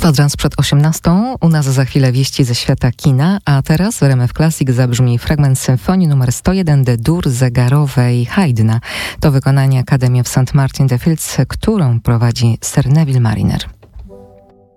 Kwadrans przed 18:00. U nas za chwilę wieści ze świata kina, a teraz w RMF Classic zabrzmi fragment symfonii nr 101 D-dur zegarowej Haydna. To wykonanie Akademii w St. Martin-the-Fields, którą prowadzi Sir Neville Mariner.